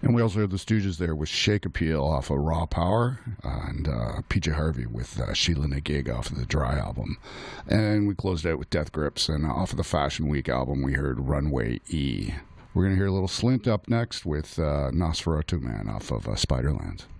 And we also heard the Stooges there with Shake Appeal off of Raw Power, and PJ Harvey with Sheila Na Gig off of the Dry album. And we closed out with Death Grips, and off of the Fashion Week album we heard Runway E. We're going to hear a little Slint up next with Nosferatu Man off of Spiderlands.